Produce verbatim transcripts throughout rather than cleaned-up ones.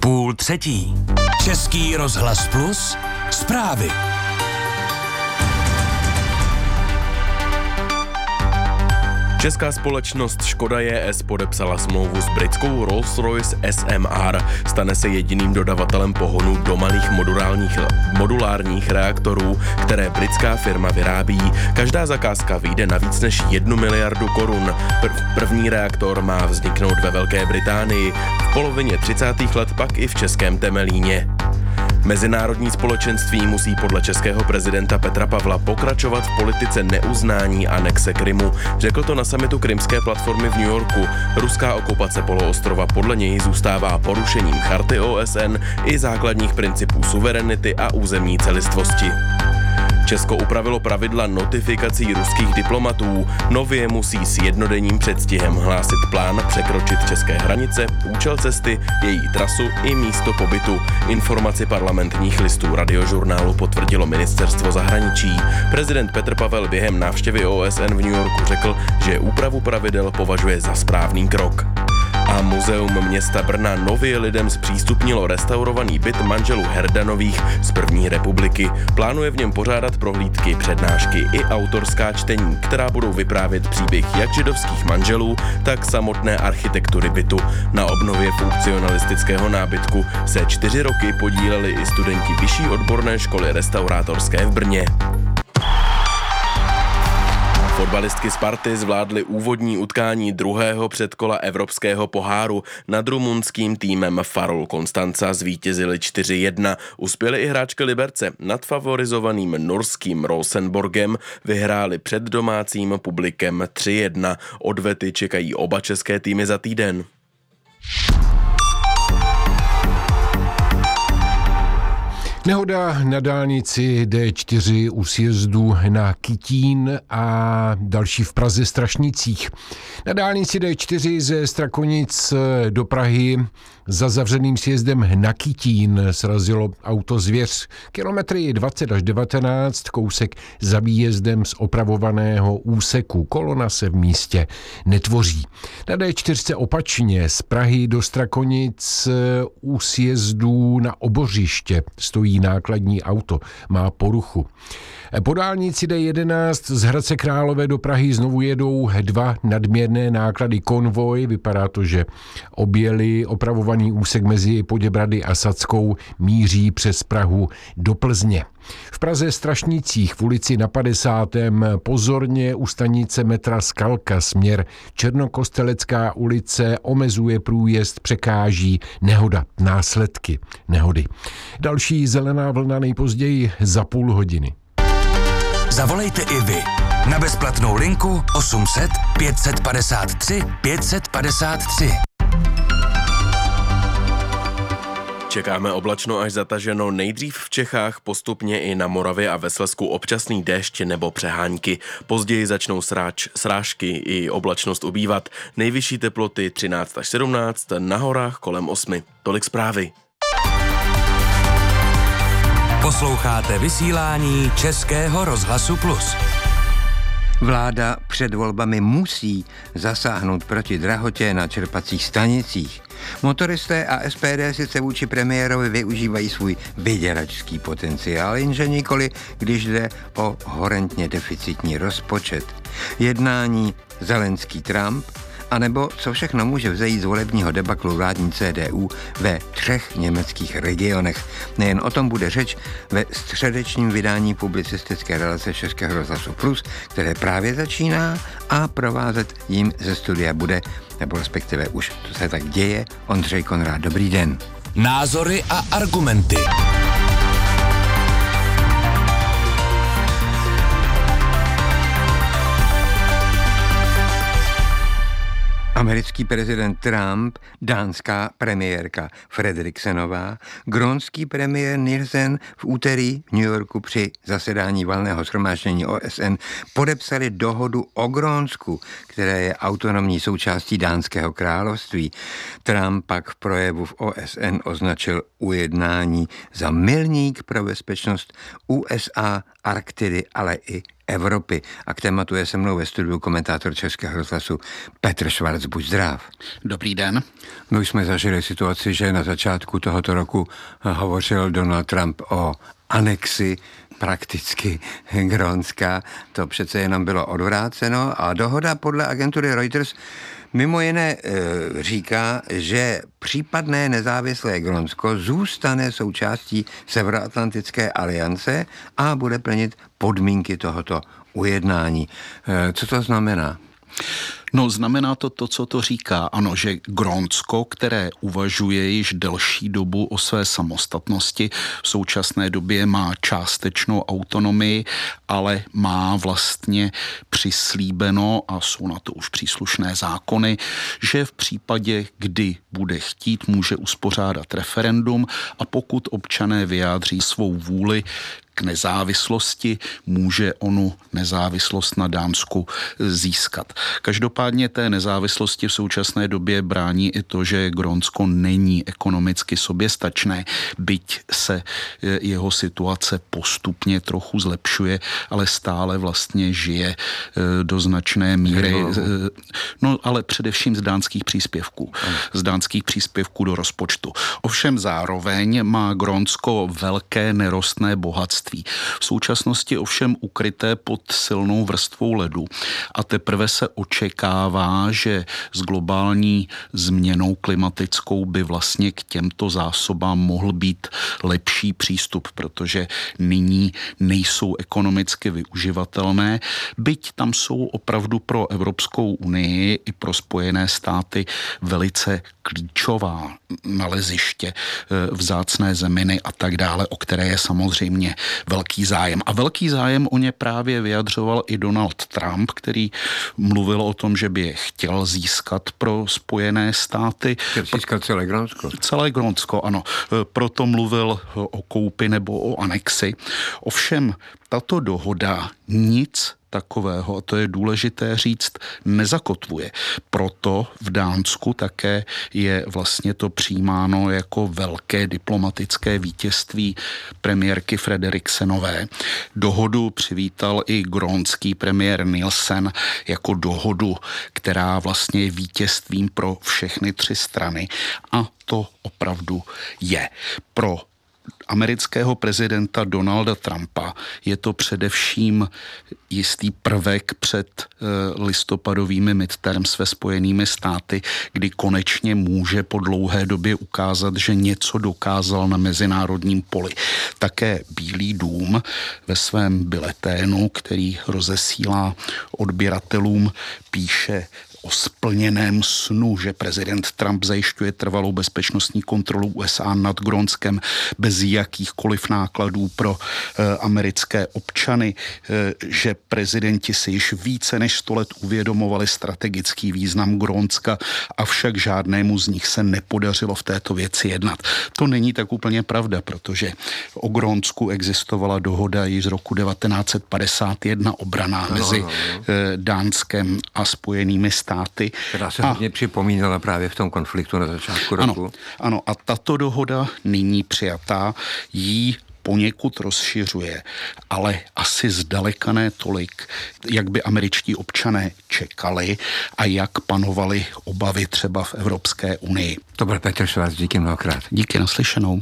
Půl třetí. Český rozhlas Plus. Zprávy. Česká společnost Škoda J S podepsala smlouvu s britskou Rolls-Royce S M R. Stane se jediným dodavatelem pohonu do malých modulárních, modulárních reaktorů, které britská firma vyrábí. Každá zakázka vyjde na víc než jednu miliardu korun. Prv, první reaktor má vzniknout ve Velké Británii, v polovině třicátých let pak i v českém Temelíně. Mezinárodní společenství musí podle českého prezidenta Petra Pavla pokračovat v politice neuznání anexe Krymu. Řekl to na summitu Krymské platformy v New Yorku. Ruská okupace poloostrova podle něj zůstává porušením charty O S N i základních principů suverenity a územní celistvosti. Česko upravilo pravidla notifikací ruských diplomatů. Nově musí s jednodenním předstihem hlásit plán překročit české hranice, účel cesty, její trasu i místo pobytu. Informaci parlamentních listů Radiožurnálu potvrdilo ministerstvo zahraničí. Prezident Petr Pavel během návštěvy O S N v New Yorku řekl, že úpravu pravidel považuje za správný krok. A muzeum města Brna nově lidem zpřístupnilo restaurovaný byt manželů Herdanových z první republiky. Plánuje v něm pořádat prohlídky, přednášky i autorská čtení, která budou vyprávět příběh jak židovských manželů, tak samotné architektury bytu. Na obnově funkcionalistického nábytku se čtyři roky podíleli i studenti Vyšší odborné školy restaurátorské v Brně. Fotbalistky Sparty zvládly úvodní utkání druhého předkola Evropského poháru. Nad rumunským týmem Farol Konstanca zvítězili čtyři jedna. Uspěly i hráčky Liberce. Nad favorizovaným norským Rosenborgem vyhráli před domácím publikem tři jedna. Odvety čekají oba české týmy za týden. Nehoda na dálnici D čtyři u sjezdu na Kytín a další v Praze Strašnicích. Na dálnici D čtyři ze Strakonic do Prahy za zavřeným sjezdem na Kytín srazilo auto Zvěř. Kilometry dvacet až devatenáct, kousek za výjezdem z opravovaného úseku. Kolona se v místě netvoří. Na D čtyři opačně z Prahy do Strakonic u sjezdů na Obořiště stojí nákladní auto. Má poruchu. Po dálnici D jedenáct z Hradce Králové do Prahy znovu jedou dva nadměrné náklady konvoj. Vypadá to, že objeli opravovaný úsek mezi Poděbrady a Sackou, míří přes Prahu do Plzně. V Praze Strašnicích v ulici na padesátém pozorně u stanice metra Skalka směr Černokostelecká ulice omezuje průjezd, překáží nehoda, následky nehody. Další zelená vlna nejpozději za půl hodiny. Zavolejte i vy na bezplatnou linku osm set pět set padesát tři pět set padesát tři. Čekáme oblačno až zataženo, nejdřív v Čechách, postupně i na Moravě a ve Slezsku občasný déšť nebo přehánky. Později začnou sráč, srážky i oblačnost ubývat. Nejvyšší teploty třináct až sedmnáct, na horách kolem osmi. Tolik zprávy. Posloucháte vysílání Českého rozhlasu Plus. Vláda před volbami musí zasáhnout proti drahotě na čerpacích stanicích. Motoristé a S P D sice vůči premiérovi využívají svůj vyděračský potenciál, jenže nikoli, když jde o horentně deficitní rozpočet. Jednání Zelenský-Trump, anebo co všechno může vzejít z volebního debaklu vládní C D U ve třech německých regionech. Nejen o tom bude řeč ve středečním vydání publicistické relace Českého rozhlasu Plus, které právě začíná, a provázet jim ze studia bude, nebo respektive už to se tak děje, Ondřej Konrád. Dobrý den. Názory a argumenty. Americký prezident Trump, dánská premiérka Fredriksenová, grónský premiér Nielsen v úterý v New Yorku při zasedání valného shromáždění O S N podepsali dohodu o Grónsku, které je autonomní součástí Dánského království. Trump pak v projevu v O S N označil ujednání za milník pro bezpečnost U S A, Arktidy, ale i Evropy. A k tématu je se mnou ve studiu komentátor Českého rozhlasu Petr Švarc. Buď zdrav. Dobrý den. My už jsme zažili situaci, že na začátku tohoto roku hovořil Donald Trump o anexi prakticky Grónska. To přece jenom bylo odvráceno a dohoda podle agentury Reuters mimo jiné e, říká, že případné nezávislé Grónsko zůstane součástí Severoatlantické aliance a bude plnit podmínky tohoto ujednání. E, co to znamená? No, znamená to to, co to říká. Ano, že Grónsko, které uvažuje již delší dobu o své samostatnosti, v současné době má částečnou autonomii, ale má vlastně přislíbeno, a jsou na to už příslušné zákony, že v případě, kdy bude chtít, může uspořádat referendum a pokud občané vyjádří svou vůli k nezávislosti, může onu nezávislost na Dánsku získat. Každopádně té nezávislosti v současné době brání i to, že Grónsko není ekonomicky soběstačné, byť se jeho situace postupně trochu zlepšuje, ale stále vlastně žije do značné míry, no ale především z dánských příspěvků. Z dánských příspěvků do rozpočtu. Ovšem zároveň má Grónsko velké nerostné bohatství. V současnosti ovšem ukryté pod silnou vrstvou ledu a teprve se očekává, že s globální změnou klimatickou by vlastně k těmto zásobám mohl být lepší přístup, protože nyní nejsou ekonomicky využivatelné, byť tam jsou opravdu pro Evropskou unii i pro Spojené státy velice klíčová naleziště, vzácné zeminy a tak dále, o které je samozřejmě velký zájem. A velký zájem o ně právě vyjadřoval i Donald Trump, který mluvil o tom, že by je chtěl získat pro Spojené státy. Chtěl získat celé Grónsko. Celé Grónsko, ano. Proto mluvil o koupi nebo o anexi. Ovšem, tato dohoda nic takového, a to je důležité říct, nezakotvuje. Proto v Dánsku také je vlastně to přijímáno jako velké diplomatické vítězství premiérky Frederiksenové. Dohodu přivítal i grónský premiér Nielsen jako dohodu, která vlastně je vítězstvím pro všechny tři strany. A to opravdu je. Pro amerického prezidenta Donalda Trumpa je to především jistý prvek před uh, listopadovými midterms ve Spojenými státy, kdy konečně může po dlouhé době ukázat, že něco dokázal na mezinárodním poli. Také Bílý dům ve svém bileténu, který rozesílá odběratelům, píše o splněném snu, že prezident Trump zajišťuje trvalou bezpečnostní kontrolu U S A nad Grónskem bez jakýchkoliv nákladů pro e, americké občany, e, že prezidenti si již více než sto let uvědomovali strategický význam Grónska, avšak žádnému z nich se nepodařilo v této věci jednat. To není tak úplně pravda, protože o Grónsku existovala dohoda již z roku devatenáct set padesát jedna obraná no, mezi no, no. E, Dánskem a Spojenými státy. Státy. Která se hodně připomínala právě v tom konfliktu na začátku roku. Ano, ano, a tato dohoda nyní přijatá jí poněkud rozšiřuje, ale asi zdaleka ne tolik, jak by američtí občané čekali a jak panovaly obavy třeba v Evropské unii. To byl Petr Švarc, díky mnohokrát. Díky, naslyšenou.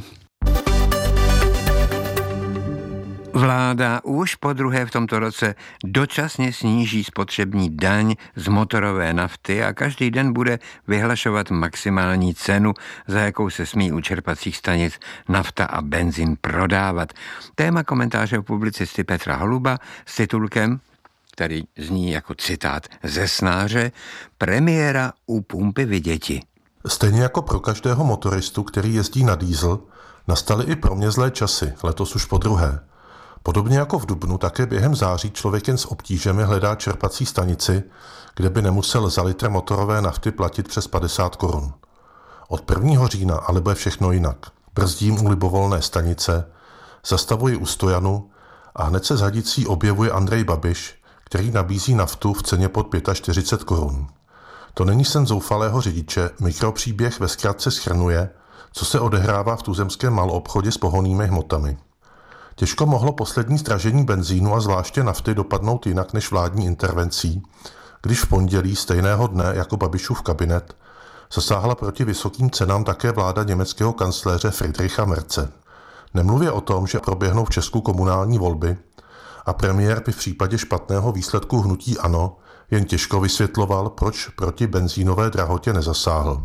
Vláda už po druhé v tomto roce dočasně sníží spotřební daň z motorové nafty a každý den bude vyhlašovat maximální cenu, za jakou se smí u čerpacích stanic nafta a benzín prodávat. Téma komentáře publicisty Petra Holuba s titulkem, který zní jako citát ze snáře, premiéra u pumpy viděti. Stejně jako pro každého motoristu, který jezdí na diesel, nastaly i pro mě zlé časy, letos už po druhé. Podobně jako v dubnu, také během září člověk jen s obtížemi hledá čerpací stanici, kde by nemusel za litr motorové nafty platit přes padesát korun. Od prvního října ale bude všechno jinak. Brzdím u libovolné stanice, zastavuji u stojanu a hned se z hadicí objevuje Andrej Babiš, který nabízí naftu v ceně pod čtyřicet pět korun. To není sen zoufalého řidiče, mikropříběh ve zkratce shrnuje, co se odehrává v tuzemském maloobchodě s pohonnými hmotami. Těžko mohlo poslední zdražení benzínu a zvláště nafty dopadnout jinak než vládní intervencí, když v pondělí stejného dne jako Babišův kabinet zasáhla proti vysokým cenám také vláda německého kancléře Friedricha Merze. Nemluvě o tom, že proběhnou v Česku komunální volby a premiér by v případě špatného výsledku hnutí ANO jen těžko vysvětloval, proč proti benzínové drahotě nezasáhl.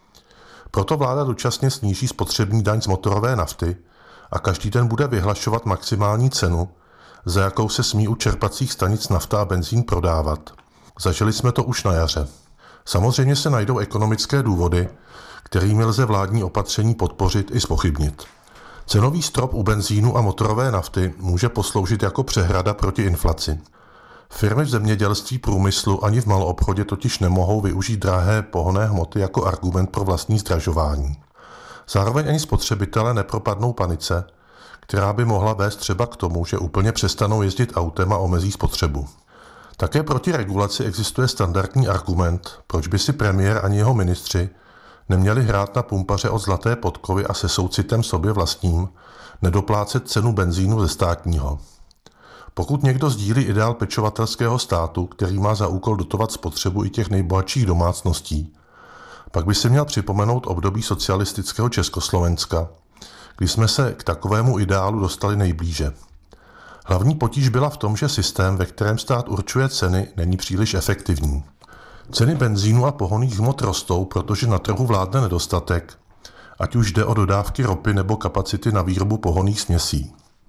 Proto vláda dočasně sníží spotřební daň z motorové nafty a každý den bude vyhlašovat maximální cenu, za jakou se smí u čerpacích stanic nafta a benzín prodávat. Zažili jsme to už na jaře. Samozřejmě se najdou ekonomické důvody, kterými lze vládní opatření podpořit i zpochybnit. Cenový strop u benzínu a motorové nafty může posloužit jako přehrada proti inflaci. Firmy v zemědělství, průmyslu ani v maloobchodě totiž nemohou využít drahé pohonné hmoty jako argument pro vlastní zdražování. Zároveň ani spotřebitelé nepropadnou panice, která by mohla vést třeba k tomu, že úplně přestanou jezdit autem a omezí spotřebu. Také proti regulaci existuje standardní argument, proč by si premiér ani jeho ministři neměli hrát na pumpaře od zlaté podkovy a se soucitem sobě vlastním nedoplácet cenu benzínu ze státního. Pokud někdo sdílí ideál pečovatelského státu, který má za úkol dotovat spotřebu i těch nejbohatších domácností, pak by si měl připomenout období socialistického Československa, kdy jsme se k takovému ideálu dostali nejblíže. Hlavní potíž byla v tom, že systém, ve kterém stát určuje ceny, není příliš efektivní. Ceny benzínu a pohonných hmot rostou, protože na trhu vládne nedostatek, ať už jde o dodávky ropy nebo kapacity na výrobu pohonných směsí.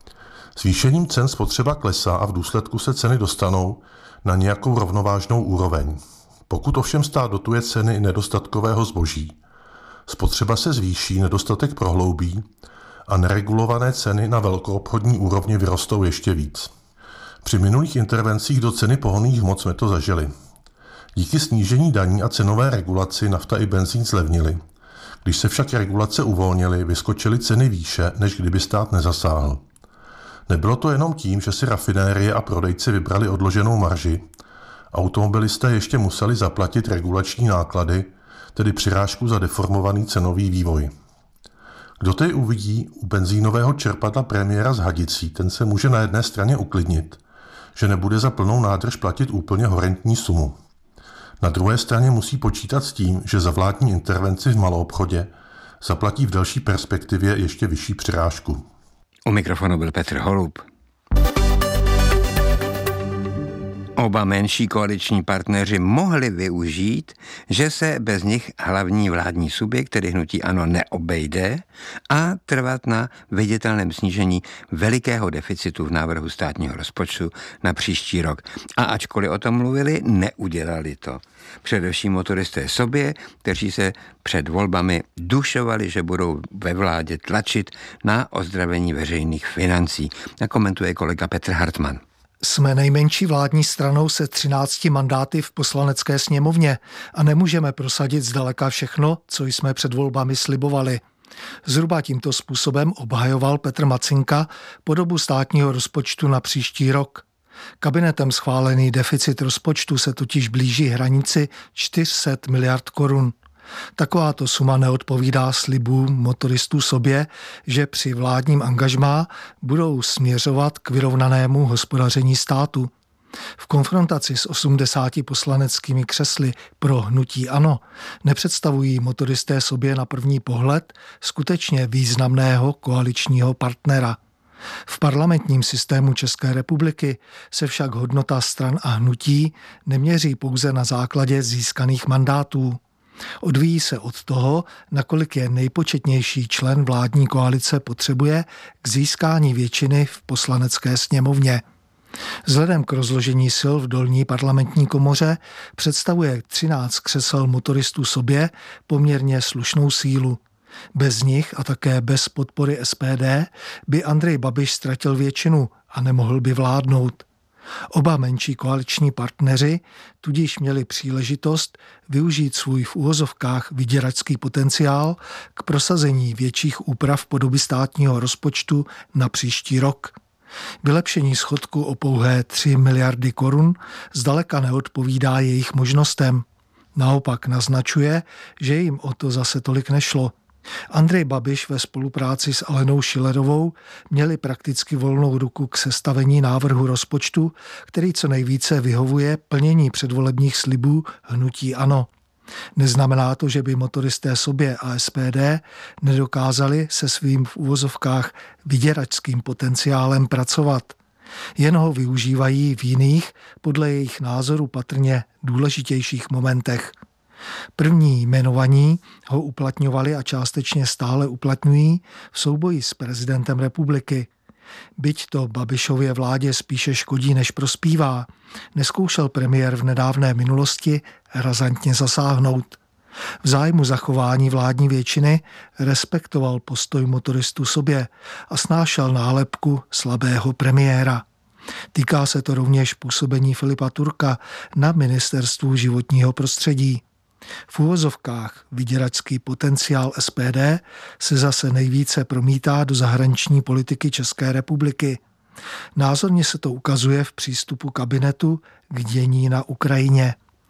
Zvýšením cen spotřeba klesá a v důsledku se ceny dostanou na nějakou rovnovážnou úroveň. Pokud ovšem stát dotuje ceny nedostatkového zboží, spotřeba se zvýší, nedostatek prohloubí a neregulované ceny na velkoobchodní úrovni vyrostou ještě víc. Při minulých intervencích do ceny pohonných hmot jsme to zažili. Díky snížení daní a cenové regulaci nafta i benzín zlevnily. Když se však regulace uvolnily, vyskočily ceny výše, než kdyby stát nezasáhl. Nebylo to jenom tím, že si rafinérie a prodejci vybrali odloženou marži. Automobilisté ještě museli zaplatit regulační náklady, tedy přirážku za deformovaný cenový vývoj. Kdo tedy uvidí u benzínového čerpadla premiéra s hadicí, ten se může na jedné straně uklidnit, že nebude za plnou nádrž platit úplně horentní sumu. Na druhé straně musí počítat s tím, že za vládní intervenci v maloobchodě zaplatí v delší perspektivě ještě vyšší přirážku. U mikrofonu byl Petr Holub. Oba menší koaliční partneři mohli využít, že se bez nich hlavní vládní subjekt, tedy hnutí ANO, neobejde a trvat na viditelném snížení velikého deficitu v návrhu státního rozpočtu na příští rok. A ačkoliv o tom mluvili, neudělali to. Především motoristé sobě, kteří se před volbami dušovali, že budou ve vládě tlačit na ozdravení veřejných financí. A komentuje kolega Petr Hartmann. Jsme nejmenší vládní stranou se třinácti mandáty v poslanecké sněmovně a nemůžeme prosadit zdaleka všechno, co jsme před volbami slibovali. Zhruba tímto způsobem obhajoval Petr Macinka podobu státního rozpočtu na příští rok. Kabinetem schválený deficit rozpočtu se totiž blíží hranici čtyři sta miliard korun. Takováto suma neodpovídá slibům motoristů sobě, že při vládním angažmá budou směřovat k vyrovnanému hospodaření státu. V konfrontaci s osmdesáti poslaneckými křesly pro hnutí ANO nepředstavují motoristé sobě na první pohled skutečně významného koaličního partnera. V parlamentním systému České republiky se však hodnota stran a hnutí neměří pouze na základě získaných mandátů. Odvíjí se od toho, nakolik je nejpočetnější člen vládní koalice potřebuje k získání většiny v poslanecké sněmovně. Vzhledem k rozložení sil v dolní parlamentní komoře představuje třináct křesel motoristů sobě poměrně slušnou sílu. Bez nich a také bez podpory S P D by Andrej Babiš ztratil většinu a nemohl by vládnout. Oba menší koaliční partneři tudíž měli příležitost využít svůj v úvozovkách vyděračský potenciál k prosazení větších úprav podoby státního rozpočtu na příští rok. Vylepšení schodku o pouhé tři miliardy korun zdaleka neodpovídá jejich možnostem. Naopak naznačuje, že jim o to zase tolik nešlo. Andrej Babiš ve spolupráci s Alenou Schillerovou měli prakticky volnou ruku k sestavení návrhu rozpočtu, který co nejvíce vyhovuje plnění předvolebních slibů hnutí ANO. Neznamená to, že by motoristé sobě a S P D nedokázali se svým v uvozovkách vyděračským potenciálem pracovat. Jen ho využívají v jiných, podle jejich názoru patrně důležitějších momentech. První jmenovaní ho uplatňovali a částečně stále uplatňují v souboji s prezidentem republiky. Byť to Babišově vládě spíše škodí, než prospívá, neskoušel premiér v nedávné minulosti razantně zasáhnout. V zájmu zachování vládní většiny respektoval postoj motoristů sobě a snášel nálepku slabého premiéra. Týká se to rovněž působení Filipa Turka na ministerstvu životního prostředí. V uvozovkách vyděračský potenciál S P D se zase nejvíce promítá do zahraniční politiky České republiky. Názorně se to ukazuje v přístupu kabinetu k dění na Ukrajině.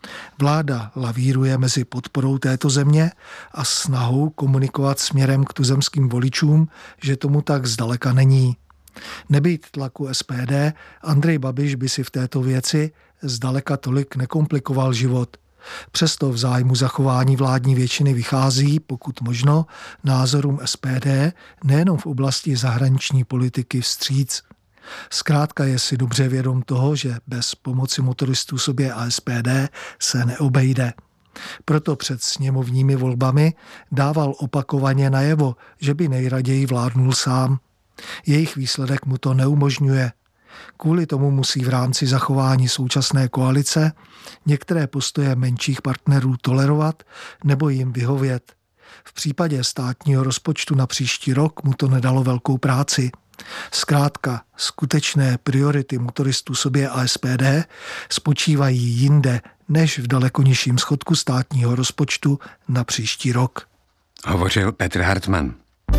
Vláda lavíruje mezi podporou této země a snahou komunikovat směrem k tuzemským voličům, že tomu tak zdaleka není. Nebýt tlaku S P D, Andrej Babiš by si v této věci zdaleka tolik nekomplikoval život. Přesto v zájmu zachování vládní většiny vychází, pokud možno, názorům S P D nejenom v oblasti zahraniční politiky vstříc. Zkrátka je si dobře vědom toho, že bez pomoci motoristů sobě a S P D se neobejde. Proto před sněmovními volbami dával opakovaně najevo, že by nejraději vládnul sám. Jejich výsledek mu to neumožňuje. Kvůli tomu musí v rámci zachování současné koalice některé postoje menších partnerů tolerovat nebo jim vyhovět. V případě státního rozpočtu na příští rok mu to nedalo velkou práci. Zkrátka, skutečné priority motoristů sobě a S P D spočívají jinde než v daleko nižším schodku státního rozpočtu na příští rok. Hovořil Petr Hartmann.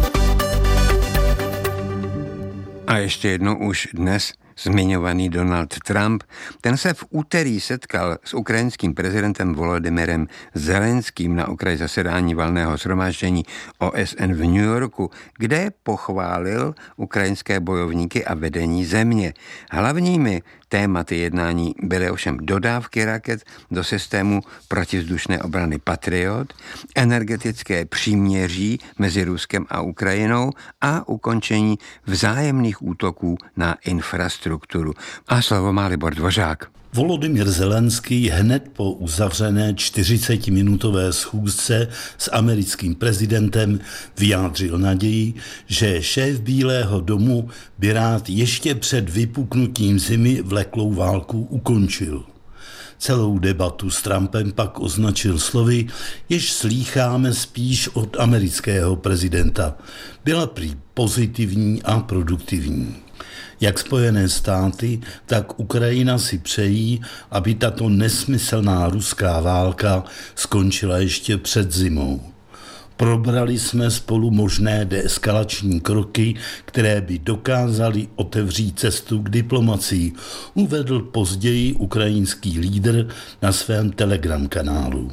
A ještě jednou už dnes zmiňovaný Donald Trump, ten se v úterý setkal s ukrajinským prezidentem Volodymyrem Zelenským na okraji zasedání valného shromáždění O S N v New Yorku, kde pochválil ukrajinské bojovníky a vedení země. Hlavními tématy jednání byly ovšem dodávky raket do systému protivzdušné obrany Patriot, energetické příměří mezi Ruskem a Ukrajinou a ukončení vzájemných útoků na infrastrukturu. A slovo má Libor Dvořák. Volodymyr Zelenský hned po uzavřené čtyřicetiminutové schůzce s americkým prezidentem vyjádřil naději, že šéf Bílého domu by rád ještě před vypuknutím zimy vleklou válku ukončil. Celou debatu s Trumpem pak označil slovy, jež slýcháme spíš od amerického prezidenta. Byla prý pozitivní a produktivní. Jak Spojené státy, tak Ukrajina si přejí, aby tato nesmyslná ruská válka skončila ještě před zimou. Probrali jsme spolu možné deeskalační kroky, které by dokázaly otevřít cestu k diplomacii, uvedl později ukrajinský lídr na svém Telegram kanálu.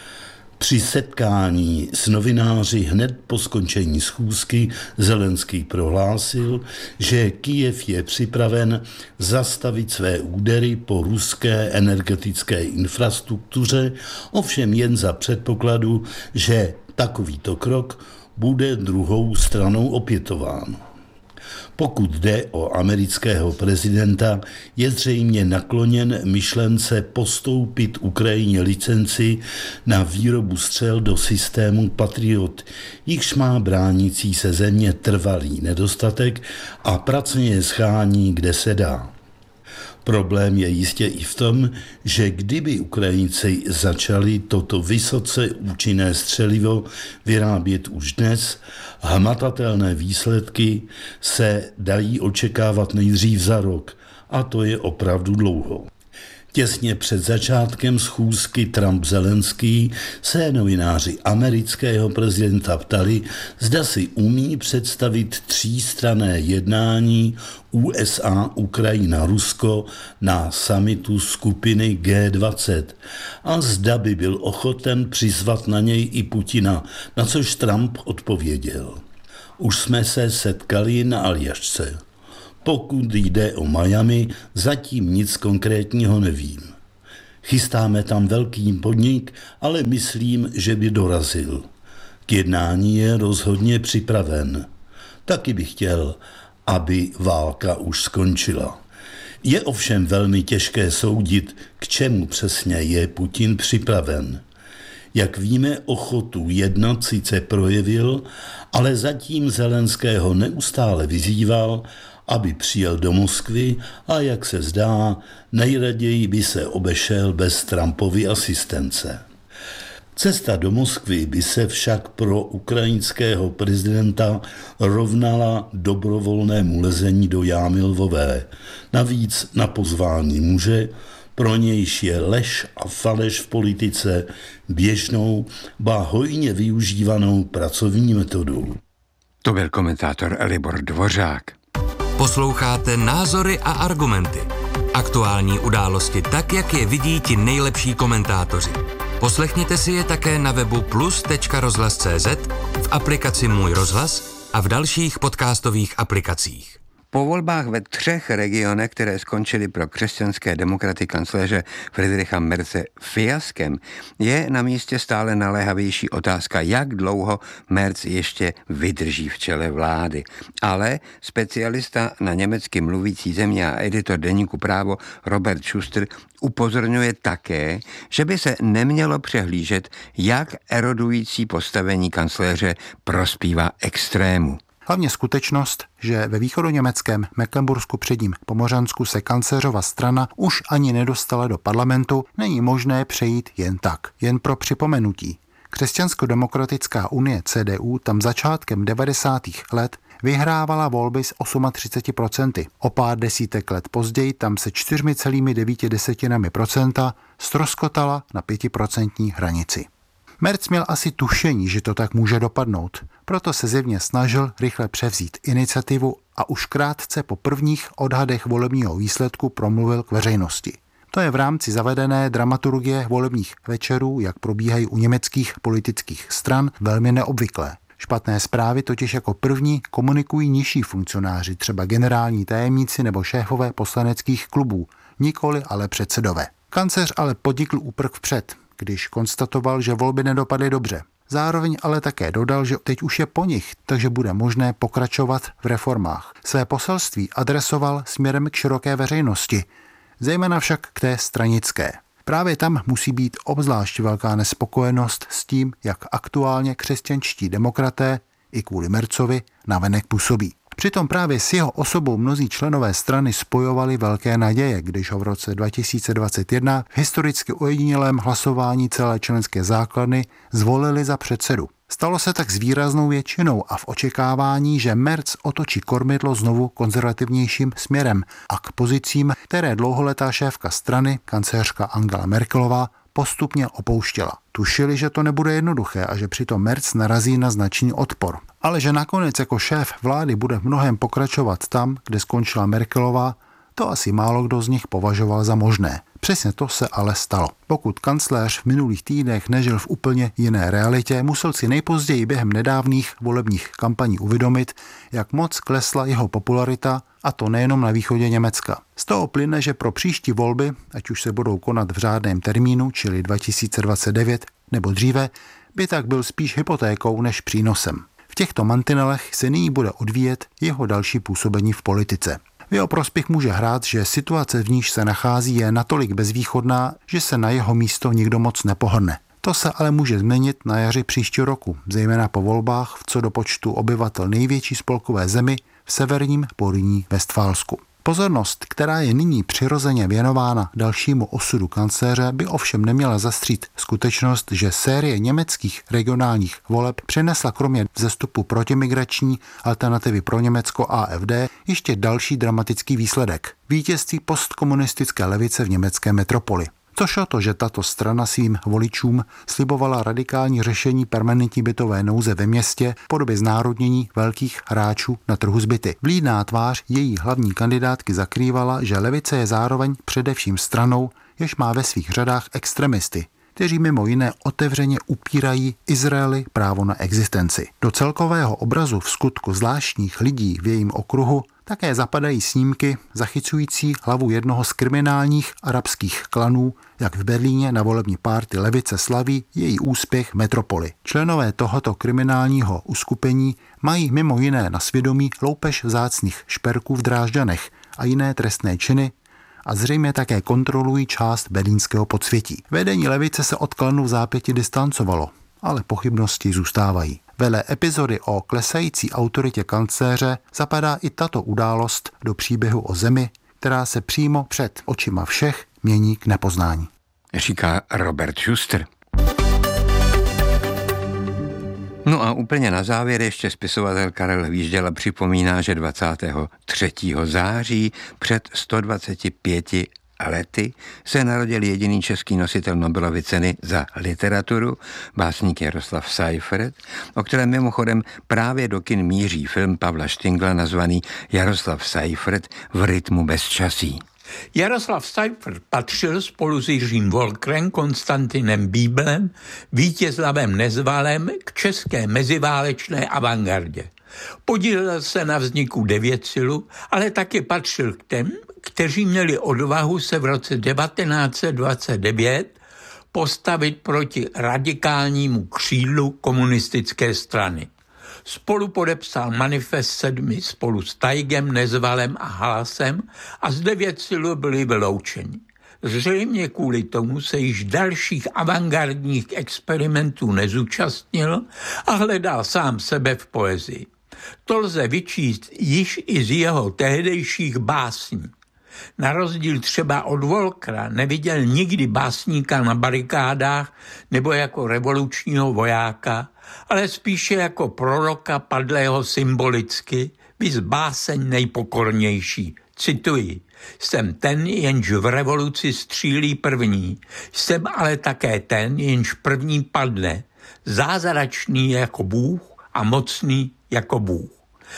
Při setkání s novináři hned po skončení schůzky Zelenský prohlásil, že Kyjev je připraven zastavit své údery po ruské energetické infrastruktuře, ovšem jen za předpokladu, že takovýto krok bude druhou stranou opětován. Pokud jde o amerického prezidenta, je zřejmě nakloněn myšlence postoupit Ukrajině licenci na výrobu střel do systému Patriot, jichž má bránící se země trvalý nedostatek a pracně je schání, kde se dá. Problém je jistě i v tom, že kdyby Ukrajinci začali toto vysoce účinné střelivo vyrábět už dnes, hmatatelné výsledky se dají očekávat nejdřív za rok, a to je opravdu dlouho. Těsně před začátkem schůzky Trump-Zelenský se novináři amerického prezidenta ptali, zda si umí představit třístranné jednání U S A, Ukrajina, Rusko na summitu skupiny G dvacet a zda by byl ochoten přizvat na něj i Putina, na což Trump odpověděl. Už jsme se setkali na Aljašce. Pokud jde o Miami, zatím nic konkrétního nevím. Chystáme tam velký podnik, ale myslím, že by dorazil. K jednání je rozhodně připraven. Taky bych chtěl, aby válka už skončila. Je ovšem velmi těžké soudit, k čemu přesně je Putin připraven. Jak víme, ochotu jednat sice projevil, ale zatím Zelenského neustále vyzýval, aby přijel do Moskvy a jak se zdá, nejraději by se obešel bez Trumpovy asistence. Cesta do Moskvy by se však pro ukrajinského prezidenta rovnala dobrovolnému lezení do jámy lvové. Navíc na pozvání muže, pro nějž je lež a faleš v politice běžnou, ba hojně využívanou pracovní metodou. To byl komentátor Libor Dvořák. Posloucháte Názory a argumenty. Aktuální události tak, jak je vidí ti nejlepší komentátoři. Poslechněte si je také na webu plus tečka rozhlas tečka cé zet, v aplikaci Můj rozhlas a v dalších podcastových aplikacích. Po volbách ve třech regionech, které skončily pro křesťanské demokraty kancléře Friedricha Merze fiaskem, je na místě stále naléhavější otázka, jak dlouho Merz ještě vydrží v čele vlády. Ale specialista na německy mluvící země a editor deníku Právo Robert Schuster upozorňuje také, že by se nemělo přehlížet, jak erodující postavení kancléře prospívá extrému. Hlavně skutečnost, že ve východoněmeckém Mecklenbursku předním Pomořansku se kancléřova strana už ani nedostala do parlamentu, není možné přejít jen tak. Jen pro připomenutí. Křesťansko-demokratická unie C D U tam začátkem devadesátých let vyhrávala volby s třicet osm procent. O pár desítek let později tam se čtyři celá devět procenta ztroskotala na pětiprocentní hranici. Merz měl asi tušení, že to tak může dopadnout, proto se zjevně snažil rychle převzít iniciativu a už krátce po prvních odhadech volebního výsledku promluvil k veřejnosti. To je v rámci zavedené dramaturgie volebních večerů, jak probíhají u německých politických stran, velmi neobvyklé. Špatné zprávy totiž jako první komunikují nižší funkcionáři, třeba generální tajemníci nebo šéfové poslaneckých klubů, nikoli ale předsedové. Kancléř ale podnikl úprk vpřed, když konstatoval, že volby nedopadly dobře. Zároveň ale také dodal, že teď už je po nich, takže bude možné pokračovat v reformách. Své poselství adresoval směrem k široké veřejnosti, zejména však k té stranické. Právě tam musí být obzvlášť velká nespokojenost s tím, jak aktuálně křesťanští demokraté i kvůli Merzovi navenek působí. Přitom právě s jeho osobou mnozí členové strany spojovali velké naděje, když ho v roce dva tisíce dvacet jedna v historicky ojedinělém hlasování celé členské základny zvolili za předsedu. Stalo se tak s výraznou většinou a v očekávání, že Merz otočí kormidlo znovu konzervativnějším směrem a k pozicím, které dlouholetá šéfka strany, kancléřka Angela Merkelová, postupně opouštěla. Tušili, že to nebude jednoduché a že přitom Merz narazí na značný odpor. Ale že nakonec jako šéf vlády bude v mnohém pokračovat tam, kde skončila Merkelová, to asi málo kdo z nich považoval za možné. Přesně to se ale stalo. Pokud kancléř v minulých týdnech nežil v úplně jiné realitě, musel si nejpozději během nedávných volebních kampaní uvědomit, jak moc klesla jeho popularita, a to nejenom na východě Německa. Z toho plyne, že pro příští volby, ať už se budou konat v řádném termínu, čili dva tisíce dvacet devět nebo dříve, by tak byl spíš hypotékou než přínosem. V těchto mantinelech se nyní bude odvíjet jeho další působení v politice. V jeho prospěch může hrát, že situace, v níž se nachází, je natolik bezvýchodná, že se na jeho místo nikdo moc nepohrne. To se ale může změnit na jaři příštího roku, zejména po volbách v co do počtu obyvatel největší spolkové zemi v severním Porýní Vestfálsku. Pozornost, která je nyní přirozeně věnována dalšímu osudu kancléře, by ovšem neměla zastřít skutečnost, že série německých regionálních voleb přinesla kromě vzestupu protimigrační Alternativy pro Německo A F D ještě další dramatický výsledek. Vítězství postkomunistické levice v německé metropoli. Což o to, že tato strana svým voličům slibovala radikální řešení permanentní bytové nouze ve městě v podobě znárodnění velkých hráčů na trhu s byty. Vlídná tvář její hlavní kandidátky zakrývala, že levice je zároveň především stranou, jež má ve svých řadách extremisty, kteří mimo jiné otevřeně upírají Izraeli právo na existenci. Do celkového obrazu v skutku zvláštních lidí v jejím okruhu také zapadají snímky zachycující hlavu jednoho z kriminálních arabských klanů, jak v Berlíně na volební párty levice slaví její úspěch v metropoli. Členové tohoto kriminálního uskupení mají mimo jiné na svědomí loupež vzácných šperků v Drážďanech a jiné trestné činy a zřejmě také kontrolují část berlínského podsvětí. Vedení levice se od klanu v zápěti distancovalo, ale pochybnosti zůstávají. Vedle epizody o klesající autoritě kancléře zapadá i tato událost do příběhu o zemi, která se přímo před očima všech mění k nepoznání. Říká Robert Schuster. No a úplně na závěr ještě spisovatel Karel Výžděla připomíná, že dvacátého třetího září před sto dvaceti pěti lety se narodil jediný český nositel Nobelovy ceny za literaturu, básník Jaroslav Seifert, o kterém mimochodem právě do kin míří film Pavla Štingla nazvaný Jaroslav Seifert v rytmu bezčasí. Jaroslav Seifert patřil spolu s Jiřím Wolkerem, Konstantinem Bíblem, Vítězlavem Nezvalem k české meziválečné avantgardě. Podílel se na vzniku Devětsilu, ale taky patřil k těm, kteří měli odvahu se v roce devatenáct set dvacet devět postavit proti radikálnímu křídlu komunistické strany. Spolu podepsal manifest sedmi spolu s Tajgem, Nezvalem a Halasem a z Devětsilu byli vyloučeni. Zřejmě kvůli tomu se již dalších avantgardních experimentů nezúčastnil a hledal sám sebe v poezii. To lze vyčíst již i z jeho tehdejších básní. Na rozdíl třeba od Wolkera neviděl nikdy básníka na barikádách nebo jako revolučního vojáka, ale spíše jako proroka padlého symbolicky, viz báseň nejpokornější. Cituji, jsem ten, jenž v revoluci střílí první, jsem ale také ten, jenž první padne, zázračný jako Bůh a mocný jako Bůh.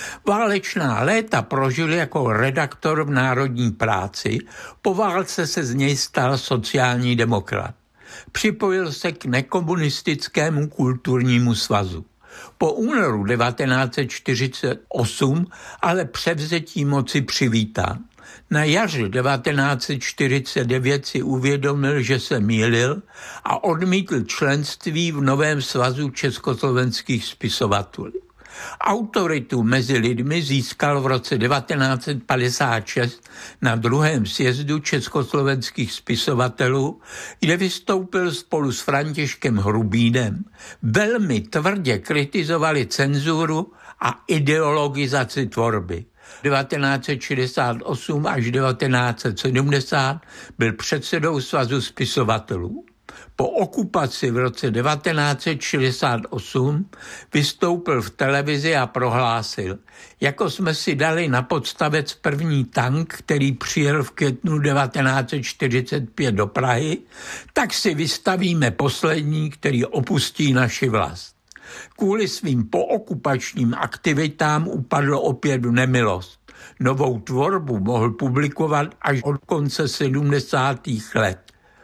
Válečná léta prožil jako redaktor v Národní práci, po válce se z něj stal sociální demokrat. Připojil se k nekomunistickému kulturnímu svazu. Po únoru devatenáct set čtyřicet osm ale převzetí moci přivítá. Na jaře devatenáct set čtyřicet devět si uvědomil, že se mýlil a odmítl členství v novém svazu československých spisovatelů. Autoritu mezi lidmi získal v roce devatenáct set padesát šest na druhém sjezdu československých spisovatelů, kde vystoupil spolu s Františkem Hrubínem. Velmi tvrdě kritizovali cenzuru a ideologizaci tvorby. devatenáct set šedesát osm až devatenáct set sedmdesát byl předsedou svazu spisovatelů. Po okupaci v roce devatenáct set šedesát osm vystoupil v televizi a prohlásil, jako jsme si dali na podstavec první tank, který přijel v květnu devatenáct set čtyřicet pět do Prahy, tak si vystavíme poslední, který opustí naši vlast. Kvůli svým pookupačním aktivitám upadl opět v nemilost. Novou tvorbu mohl publikovat až od konce sedmdesátých let.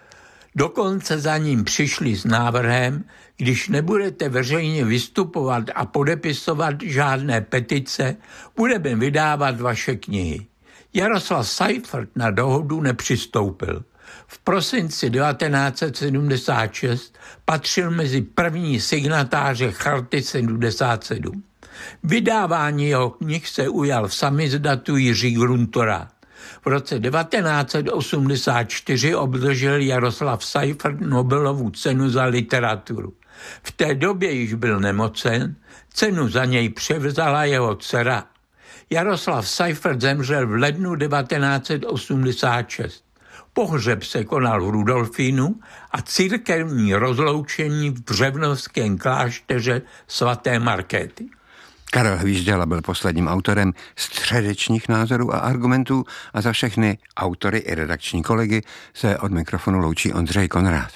Dokonce za ním přišli s návrhem, když nebudete veřejně vystupovat a podepisovat žádné petice, budeme vydávat vaše knihy. Jaroslav Seifert na dohodu nepřistoupil. V prosinci devatenáct set sedmdesát šest patřil mezi první signatáře Charty sedmdesát sedm. Vydávání jeho knih se ujal v samizdatu Jiří Gruntora. V roce devatenáct set osmdesát čtyři obdržel Jaroslav Seifert Nobelovu cenu za literaturu. V té době již byl nemocen, cenu za něj převzala jeho dcera. Jaroslav Seifert zemřel v lednu devatenáct set osmdesát šest. Pohřeb se konal v Rudolfínu a církevní rozloučení v břevnovském klášteře svaté Markéty. Karel Hvížděla byl posledním autorem středečních názorů a argumentů a za všechny autory i redakční kolegy se od mikrofonu loučí Ondřej Konrád.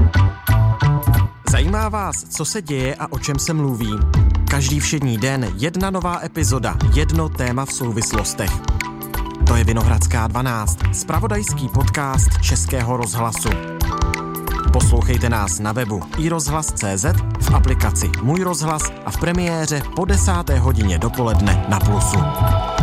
Zajímá vás, co se děje a o čem se mluví? Každý všední den jedna nová epizoda, jedno téma v souvislostech. To je Vinohradská dvanáct, zpravodajský podcast Českého rozhlasu. Poslouchejte nás na webu i rozhlas tečka cé zet, v aplikaci Můj rozhlas a v premiéře po desáté hodině dopoledne na Plusu.